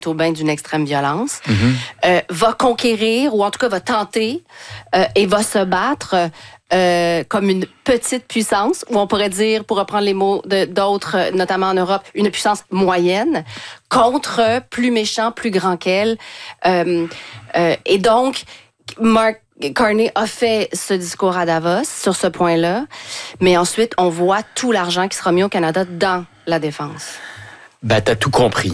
Aubin d'une extrême violence, va conquérir, ou en tout cas va tenter, et va se battre comme une petite puissance, ou on pourrait dire, pour reprendre les mots d'autres, notamment en Europe, une puissance moyenne, contre plus méchant, plus grand qu'elle. Et donc, Mark Carney a fait ce discours à Davos sur ce point-là, mais ensuite, on voit tout l'argent qui sera mis au Canada dans la défense. Ben, t'as tout compris.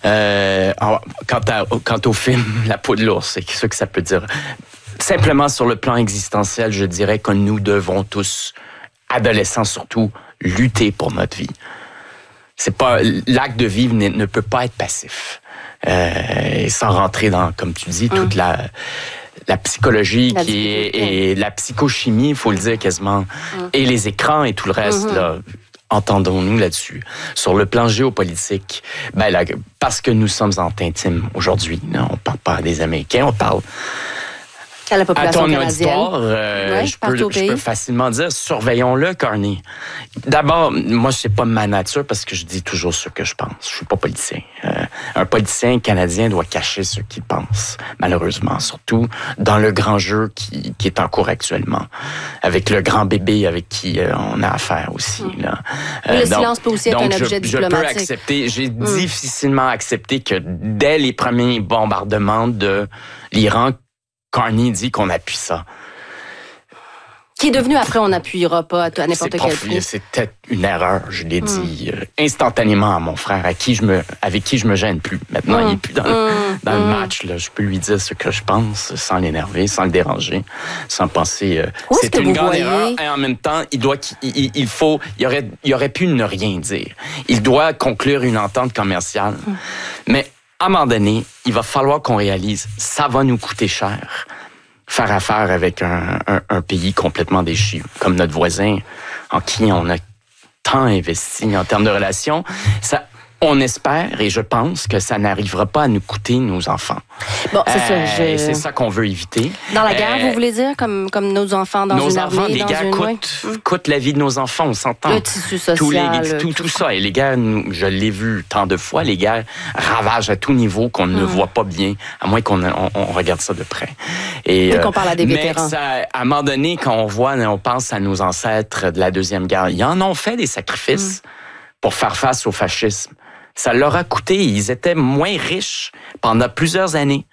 Quant au film La peau de l'ours, c'est ce que ça peut dire. Simplement sur le plan existentiel, je dirais que nous devons tous, adolescents surtout, lutter pour notre vie. C'est pas l'acte de vivre ne peut pas être passif. Sans rentrer dans, comme tu dis, toute la psychologie et la psychochimie, il faut le dire quasiment, et les écrans et tout le reste là. Entendons-nous là-dessus. Sur le plan géopolitique, parce que nous sommes en intime aujourd'hui, là, on parle pas des Américains, on parle à la population canadienne. Je peux facilement dire, surveillons-le, Carney. D'abord, moi, c'est pas ma nature parce que je dis toujours ce que je pense. Je suis pas politicien. Un politicien canadien doit cacher ce qu'il pense, malheureusement, surtout dans le grand jeu qui est en cours actuellement, avec le grand bébé avec qui on a affaire aussi. Là. Le silence peut aussi être un objet diplomatique. Je peux accepter, j'ai difficilement accepté que dès les premiers bombardements de l'Iran, Carney dit qu'on appuie ça. Qui est devenu après, on n'appuiera pas à n'importe quel prix. C'était une erreur, je l'ai dit instantanément à mon frère, avec qui je me gêne plus. Maintenant, il n'est plus dans le match. Là. Je peux lui dire ce que je pense sans l'énerver, sans le déranger, sans penser. C'est une grande erreur. Et en même temps, il aurait pu ne rien dire. Il doit conclure une entente commerciale. Mais à un moment donné, il va falloir qu'on réalise, ça va nous coûter cher. Faire affaire avec un pays complètement déchu, comme notre voisin, en qui on a tant investi en termes de relations. On espère et je pense que ça n'arrivera pas à nous coûter nos enfants. Bon, c'est ça. Et c'est ça qu'on veut éviter. Dans la guerre, vous voulez dire, comme nos enfants dans une armée? Les guerres coûtent la vie de nos enfants, on s'entend. Le tissu social. Tout ça. Et les guerres, je l'ai vu tant de fois, les guerres ravagent à tout niveau qu'on ne voit pas bien, à moins qu'on regarde ça de près. Et qu'on parle à des vétérans. Mais à un moment donné, quand on pense à nos ancêtres de la Deuxième Guerre, ils en ont fait des sacrifices pour faire face au fascisme. Ça leur a coûté. Ils étaient moins riches pendant plusieurs années.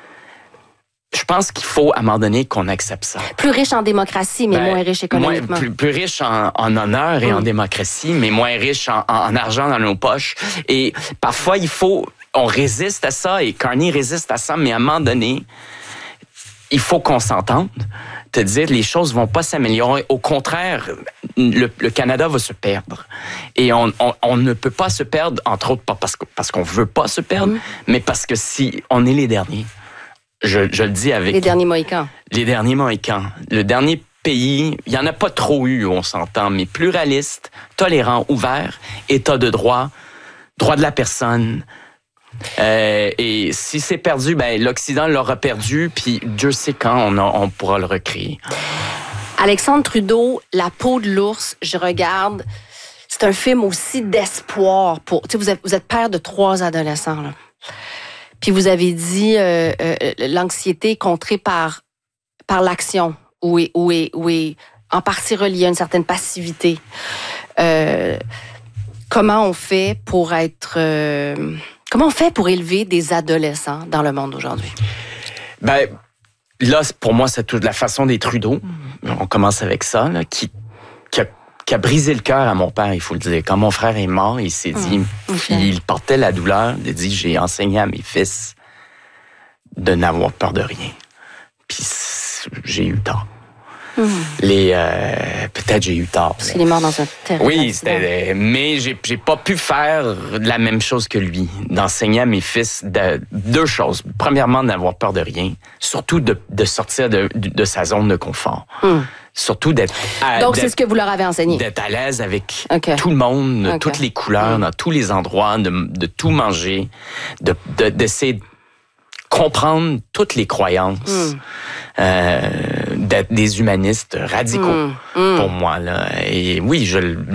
Je pense qu'il faut, à un moment donné, qu'on accepte ça. Plus riche en démocratie, mais moins riche économiquement. Plus riche en honneur et en démocratie, mais moins riche en argent dans nos poches. Et parfois, on résiste à ça, et Carney résiste à ça, mais à un moment donné, il faut qu'on s'entende. Te dire, les choses vont pas s'améliorer. Au contraire, le Canada va se perdre. Et on ne peut pas se perdre, entre autres, pas parce qu'on veut pas se perdre, mais parce que si on est les derniers, je le dis avec... Les derniers Mohicans. Les derniers Mohicans. Le dernier pays, il y en a pas trop eu, on s'entend, mais pluraliste, tolérant, ouvert, État de droit, droit de la personne... et si c'est perdu, l'Occident l'aura perdu, puis Dieu sait quand on pourra le recréer. Alexandre Trudeau, La peau de l'ours, je regarde. C'est un film aussi d'espoir. Vous êtes père de 3 adolescents. Là. Puis vous avez dit l'anxiété contrée par l'action, où est en partie reliée à une certaine passivité. Comment on fait pour être... Comment on fait pour élever des adolescents dans le monde aujourd'hui? Là, pour moi, c'est toute la façon des Trudeau. On commence avec ça, là, qui a brisé le cœur à mon père, il faut le dire. Quand mon frère est mort, il s'est dit, il portait la douleur, il a dit, j'ai enseigné à mes fils de n'avoir peur de rien. Puis j'ai eu tort. Peut-être j'ai eu tort. Parce qu'il est mort dans un terrible accident. Mais j'ai pas pu faire la même chose que lui. D'enseigner à mes fils 2 choses. Premièrement, d'avoir peur de rien. Surtout de sortir de sa zone de confort. Surtout d'être... Donc, c'est ce que vous leur avez enseigné? D'être à l'aise avec tout le monde, toutes les couleurs, dans tous les endroits, de tout manger, d'essayer de comprendre toutes les croyances, d'être des humanistes radicaux pour moi. Là. Et oui,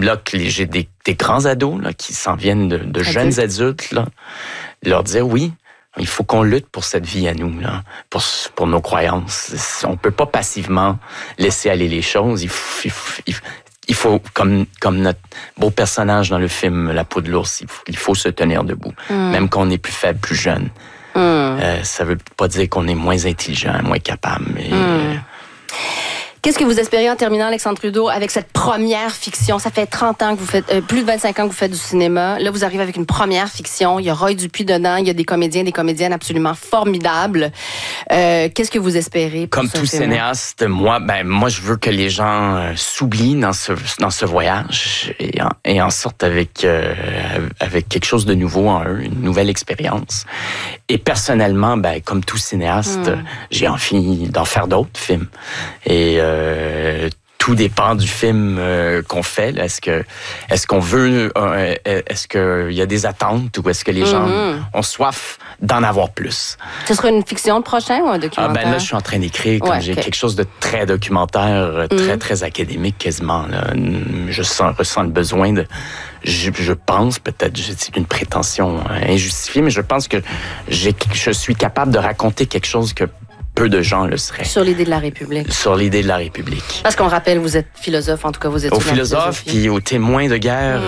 j'ai des grands ados là, qui s'en viennent de jeunes adultes, là, leur dire oui, Il faut qu'on lutte pour cette vie à nous, là, pour nos croyances. On peut pas passivement laisser aller les choses. Il faut comme notre beau personnage dans le film La peau de l'ours, il faut se tenir debout, même quand on est plus faible, plus jeune. Ça veut pas dire qu'on est moins intelligent, moins capable, mais... Qu'est-ce que vous espérez en terminant, Alexandre Trudeau, avec cette première fiction? Ça fait 30 ans que vous faites, plus de 25 ans que vous faites du cinéma. Là, vous arrivez avec une première fiction. Il y a Roy Dupuis dedans. Il y a des comédiens, des comédiennes absolument formidables. Qu'est-ce que vous espérez pour Comme tout cinéaste, moi, je veux que les gens s'oublient dans ce voyage et en sortent avec quelque chose de nouveau en eux, une nouvelle expérience. Et personnellement, comme tout cinéaste, j'ai envie d'en faire d'autres films. Et tout dépend du film qu'on fait. Est-ce qu'on veut, est-ce qu'il y a des attentes ou est-ce que les gens ont soif d'en avoir plus? Ce sera une fiction le prochain ou un documentaire? Là, je suis en train d'écrire j'ai quelque chose de très documentaire, très, très académique quasiment. Là. Je ressens le besoin de... Je pense, peut-être, c'est une prétention injustifiée, mais je pense que je suis capable de raconter quelque chose que peu de gens le seraient. Sur l'idée de la République. Sur l'idée de la République. Parce qu'on rappelle, vous êtes philosophe, en tout cas, vous êtes... Aux philosophes, puis aux témoins de guerre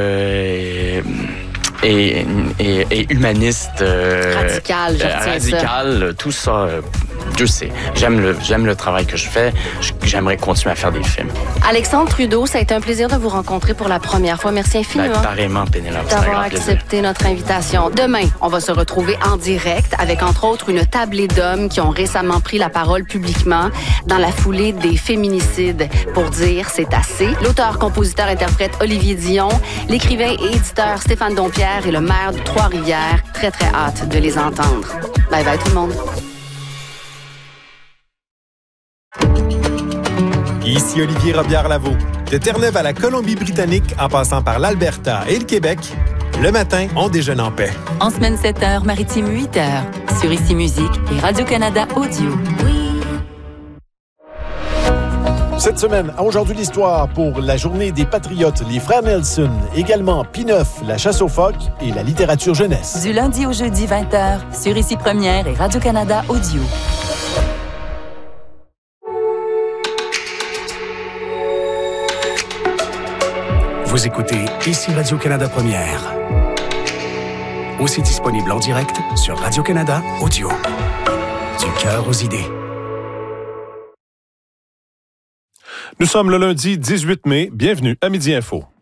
et humaniste. Radical, je retiens radical, tout ça... Je sais, j'aime le travail que je fais. J'aimerais continuer à faire des films. Alexandre Trudeau, ça a été un plaisir de vous rencontrer pour la première fois. Merci infiniment. Pareillement, Pénélope. D'avoir accepté notre invitation. Demain, on va se retrouver en direct avec, entre autres, une tablée d'hommes qui ont récemment pris la parole publiquement dans la foulée des féminicides pour dire c'est assez. L'auteur, compositeur, interprète Olivier Dion, l'écrivain et éditeur Stéphane Dompierre et le maire de Trois-Rivières. Très, très hâte de les entendre. Bye bye tout le monde. Ici Olivier Robillard-Lavaux. De Terre-Neuve à la Colombie-Britannique, en passant par l'Alberta et le Québec, le matin, on déjeune en paix. En semaine 7h, maritime 8h, sur Ici Musique et Radio-Canada Audio. Cette semaine, à Aujourd'hui l'Histoire, pour la Journée des Patriotes, les Frères Nelson, également P9, la chasse aux phoques et la littérature jeunesse. Du lundi au jeudi 20h, sur Ici Première et Radio-Canada Audio. Vous écoutez Ici Radio-Canada Première. Aussi disponible en direct sur Radio-Canada Audio. Du cœur aux idées. Nous sommes le lundi 18 mai. Bienvenue à Midi Info.